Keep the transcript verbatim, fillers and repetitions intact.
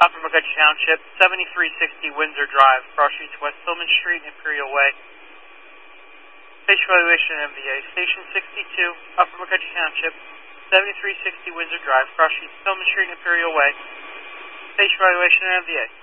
Upper McCutcheon Township, seventy-three sixty Windsor Drive, cross streets West Tillman Street, Imperial Way. Station evaluation M V A. Station sixty-two, Upper McCutcheon Township, seventy-three sixty Windsor Drive, cross streets Tillman Street, Imperial Way. Station evaluation M V A.